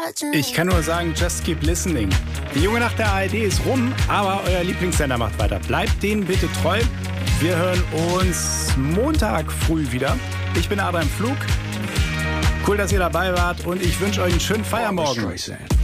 Ich kann nur sagen, just keep listening. Die junge Nacht der ARD ist rum, aber euer Lieblingssender macht weiter. Bleibt denen bitte treu. Wir hören uns Montag früh wieder. Ich bin Adam Flug. Cool, dass ihr dabei wart und ich wünsche euch einen schönen Feiermorgen.